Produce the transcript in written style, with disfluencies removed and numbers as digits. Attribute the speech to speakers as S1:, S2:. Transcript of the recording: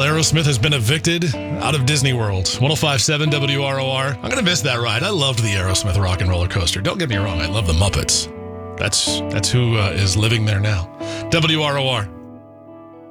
S1: Aerosmith has been evicted out of Disney World. 105.7 WROR. I'm going to miss that ride. I loved the Aerosmith Rock and Roller Coaster. Don't get me wrong. I love the Muppets. That's who is living there now. WROR.